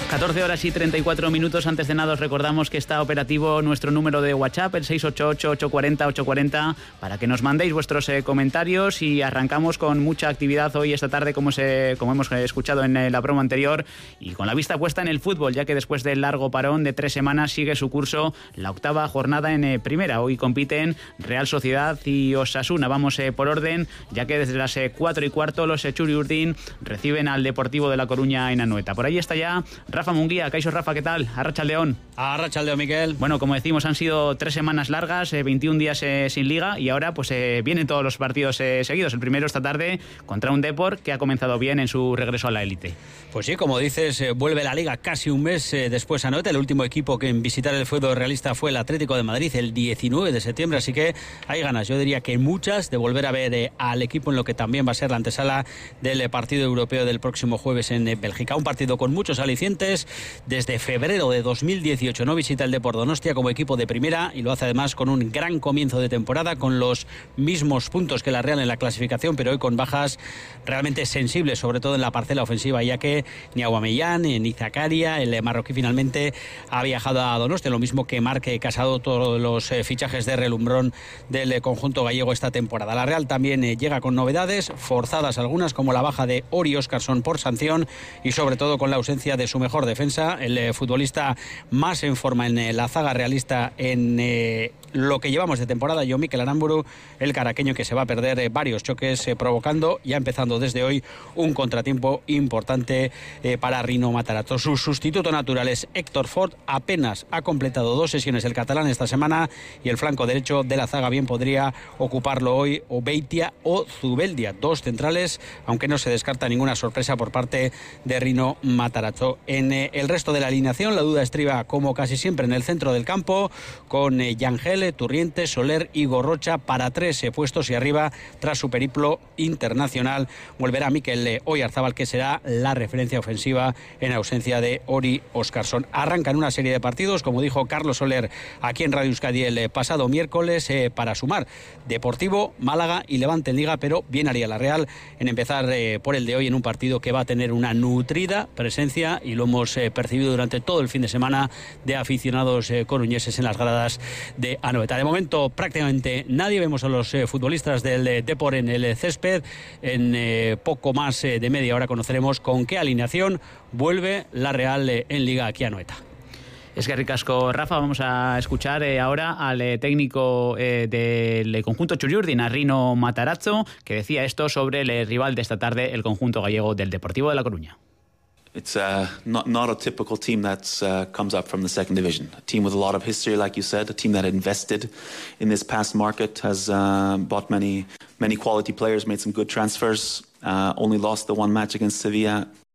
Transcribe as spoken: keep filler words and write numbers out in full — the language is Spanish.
catorce horas y treinta y cuatro minutos. Antes de nada os recordamos que está operativo nuestro número de WhatsApp, el seis ocho ocho, ocho cuatro cero, ocho cuatro cero, para que nos mandéis vuestros eh, comentarios, y arrancamos con mucha actividad hoy, esta tarde, como, se, como hemos escuchado en eh, la promo anterior, y con la vista puesta en el fútbol, ya que después del largo parón de tres semanas sigue su curso la octava jornada en eh, primera. Hoy compiten Real Sociedad y Osasuna. Vamos eh, por orden, ya que desde las eh, cuatro y cuarto los eh, Txuri-Urdin reciben al Deportivo de La Coruña en Anoeta. Por ahí está ya Rafa Munguía. Caixo Rafa, ¿qué tal? Arratsaldeon. Arratsaldeon, Miquel. Bueno, como decimos, han sido tres semanas largas, eh, veintiún días eh, sin liga, y ahora pues eh, vienen todos los partidos eh, seguidos. El primero esta tarde contra un Depor que ha comenzado bien en su regreso a la élite. Pues sí, como dices, eh, vuelve la liga casi un mes eh, después a Anoeta. El último equipo que en visitar el fútbol realista fue el Atlético de Madrid el diecinueve de septiembre, así que hay ganas, yo diría que muchas, de volver a ver eh, al equipo en lo que también va a ser la antesala del eh, partido europeo del próximo jueves en eh, Bélgica. Un partido con muchos alicientes. Desde febrero de dos mil dieciocho no visita el Depor Donostia como equipo de primera, y lo hace además con un gran comienzo de temporada, con los mismos puntos que la Real en la clasificación, pero hoy con bajas realmente sensibles, sobre todo en la parcela ofensiva, ya que ni Aubameyang ni Zakaria, el marroquí, finalmente ha viajado a Donostia, lo mismo que Marc Casado, todos los eh, fichajes de relumbrón del eh, conjunto gallego esta temporada. La Real también eh, llega con novedades, forzadas algunas, como la baja de Ori Óscarson por sanción, y sobre todo con la ausencia de su mejor defensa, el eh, futbolista más en forma en eh, la zaga realista en eh, lo que llevamos de temporada, Jon Mikel Aramburu, el caraqueño, que se va a perder eh, varios choques, eh, provocando, ya empezando desde hoy, un contratiempo importante eh, para Rino Matarazzo. Su sustituto natural es Héctor Ford, apenas ha completado dos sesiones el catalán esta semana, y el flanco derecho de la zaga bien podría ocuparlo hoy o Beitia o Zubeldia, dos centrales, aunque no se descarta ninguna sorpresa por parte de Rino Matarazzo. En eh, el resto de la alineación, la duda estriba, como casi siempre, en el centro del campo, con eh, Yangel, Turriente, Soler y Gorrocha para tres eh, puestos, y arriba, tras su periplo internacional, volverá Mikel Oyarzábal, que será la referencia ofensiva en ausencia de Ori Óscarson. Arrancan una serie de partidos, como dijo Carlos Soler aquí en Radio Euskadi el eh, pasado miércoles, eh, para sumar Deportivo, Málaga y Levante en Liga, pero bien haría la Real en empezar eh, por el de hoy, en un partido que va a tener una nutrida presencia, y lo hemos eh, percibido durante todo el fin de semana, de aficionados eh, coruñeses en las gradas de Anoeta. De momento prácticamente nadie, vemos a los eh, futbolistas del eh, Depor en el eh, césped. En eh, poco más eh, de media hora conoceremos con qué alineación vuelve la Real eh, en Liga aquí a Anoeta. Es que ricasco, Rafa. Vamos a escuchar eh, ahora al eh, técnico eh, del conjunto Txuri-Urdin, a Rino Matarazzo, que decía esto sobre el eh, rival de esta tarde, el conjunto gallego del Deportivo de La Coruña. It's uh, not not a typical team that uh, comes up from the second division. A team with a lot of history, like you said. A team that invested in this past market, has uh, bought many many quality players, made some good transfers. Uh, only lost the one match against Sevilla